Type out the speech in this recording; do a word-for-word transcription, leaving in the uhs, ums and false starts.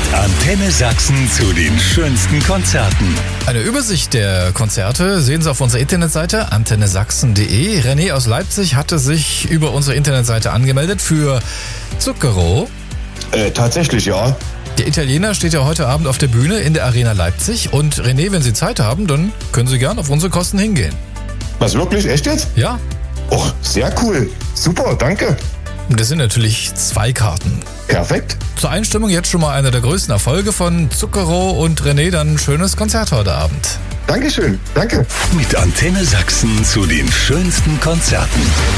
Antenne Sachsen zu den schönsten Konzerten. Eine Übersicht der Konzerte sehen Sie auf unserer Internetseite antenne sachsen punkt de. René aus Leipzig hatte sich über unsere Internetseite angemeldet für Zucchero. Äh, tatsächlich, ja. Der Italiener steht ja heute Abend auf der Bühne in der Arena Leipzig. Und René, wenn Sie Zeit haben, dann können Sie gern auf unsere Kosten hingehen. Was, wirklich? Echt jetzt? Ja. Och, sehr cool. Super, danke. Und das sind natürlich zwei Karten. Perfekt. Zur Einstimmung jetzt schon mal einer der größten Erfolge von Zucchero und René, dann ein schönes Konzert heute Abend. Dankeschön, danke. Mit Antenne Sachsen zu den schönsten Konzerten.